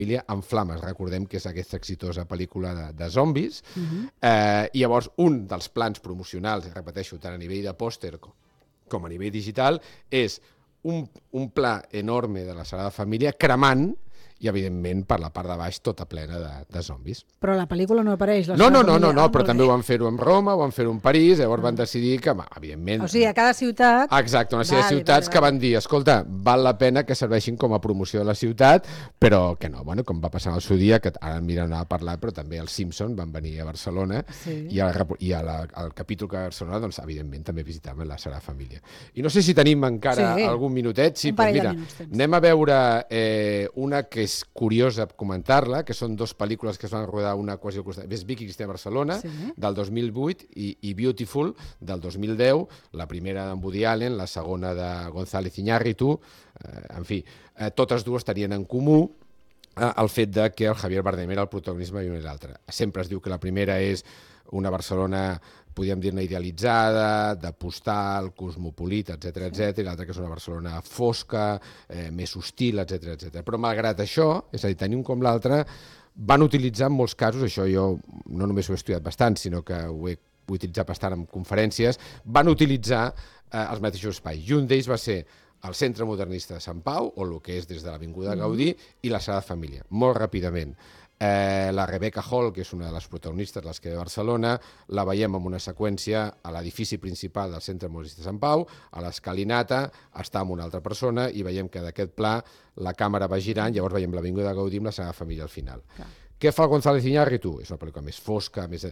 família en flames. Recordem que és aquesta exitosa pel·lícula de zombis. I llavors, un dels plans promocionals, repeteixo, tant a nivell de pòster com a nivell digital, és un pla enorme de la Sagrada Família cremant i, evidentment, per la part de baix tota plena de zombis. Però la pel·lícula no apareix. No, però també ho van fer-ho amb Roma, ho van fer-ho amb París, llavors van decidir que, evidentment... O sigui, a cada ciutat... Exacte, una sèrie de ciutats que van dir, escolta, val la pena que serveixin com a promoció de la ciutat, però que no, bueno, com va passar al seu dia, que ara mira no ha parlat, però també els Simpson van venir a Barcelona i al capítol que a Barcelona, doncs, evidentment, també visitaven la Sagrada Família. I no sé si tenim encara algun minutet. Sí, doncs mira, anem a veure una que és curiosa comentar-la, que són dues pel·lícules que es van rodar una quasi al costat. És Vicky Cristina Barcelona, del 2008, i Beautiful, del 2010, la primera d'en Woody Allen, la segona de González Iñárritu, en fi, totes dues tenien en comú el fet de que el Javier Bardem era el protagonisme i una i l'altra. Sempre es diu que la primera és una Barcelona, podríem dir-ne, idealitzada, de postal, cosmopolita, etc, i l'altra que és una Barcelona fosca, més hostil, etc. Però malgrat això, és a dir, tant un com l'altre, van utilitzar en molts casos, això jo no només ho he estudiat bastant, sinó que ho he utilitzat bastant en conferències, van utilitzar els mateixos espais. I un d'ells va ser el Centre Modernista de Sant Pau, o el que és des de l'Avinguda Gaudí, i la Sagrada Família, molt ràpidament. La Rebecca Hall, que és una de les protagonistes de les que ve a Barcelona, la veiem en una seqüència a l'edifici principal del Centre Modernista de Sant Pau, a l'escalinata, està amb una altra persona i veiem que d'aquest pla la càmera va girant, llavors veiem l'Avinguda Gaudí amb la Sagrada Família al final. Què fa el González Iñárritu? És una pel·lícula més fosca, més...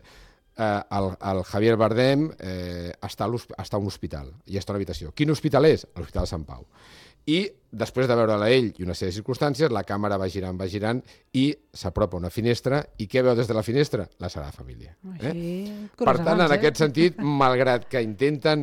El Javier Bardem està a un hospital i està a una habitació. Quin hospital és? L'Hospital de Sant Pau. I després de veure-la ell i una sèrie de circumstàncies, la càmera va girant i s'apropa a una finestra i què veu des de la finestra? La Sagrada Família. Per tant, en aquest sentit, malgrat que intenten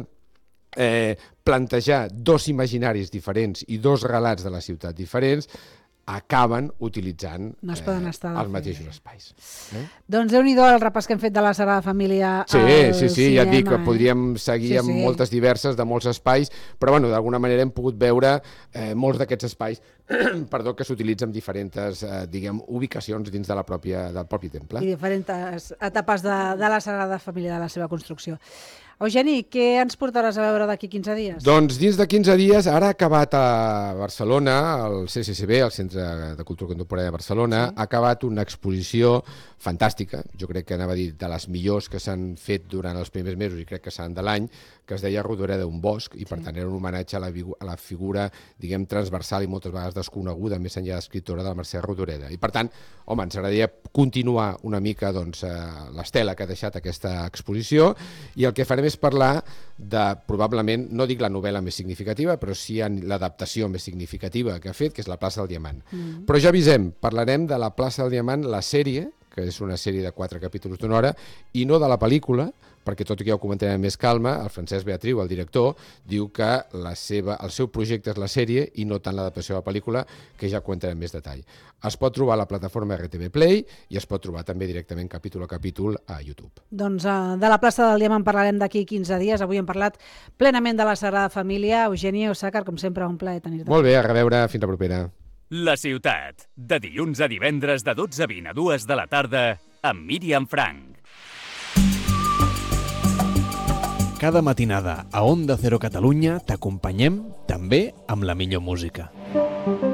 plantejar dos imaginaris diferents i dos relats de la ciutat diferents, acaben utilitzant els mateixos espais. Doncs Déu-n'hi-do el repàs que hem fet de la Sagrada Família al cinema. Sí, ja et dic que podríem seguir amb moltes diverses de molts espais, però bueno, d'alguna manera hem pogut veure molts d'aquests espais que s'utilitzen en diferents ubicacions dins del propi temple. I diferents etapes de la Sagrada Família, de la seva construcció. Eugeni, què ens portaràs a veure d'aquí 15 dies? Doncs dins de 15 dies, ara ha acabat a Barcelona, el CCCB, el Centre de Cultura Contemporània de Barcelona, ha acabat una exposició fantàstica, jo crec que anava a dir de les millors que s'han fet durant els primers mesos i crec que seran de l'any, que es deia Rodoreda d'un bosc, i per tant era un homenatge a la figura, diguem, transversal i moltes vegades desconeguda, més enllà d'escriptora, de la Mercè Rodoreda. I per tant, home, ens agradaria continuar una mica l'estela que ha deixat aquesta exposició, i el que farem és parlar de, probablement, no dic la novel·la més significativa, però sí l'adaptació més significativa que ha fet, que és La plaça del Diamant. Però ja avisem, parlarem de La plaça del Diamant, la sèrie, que és una sèrie de 4 capítols d'una hora, i no de la pel·lícula, perquè tot i que ja ho comentarem amb més calma, el Francesc Beatriu, el director, diu que el seu projecte és la sèrie i no tant l'adaptació de la pel·lícula, que ja comentarem amb més detall. Es pot trobar a la plataforma RTV Play i es pot trobar també directament capítol a capítol a YouTube. Doncs de la plaça del Diamant parlarem d'aquí 15 dies. Avui hem parlat plenament de la Sagrada Família. Eugeni Osàcar, com sempre, un plaer tenir-te. Molt bé, a reveure, fins la propera. La ciutat, de dilluns a divendres de 12:20 a 2 de la tarda, amb Míriam Frank. Cada matinada a Onda Cero Catalunya t'acompanyem també amb la millor música.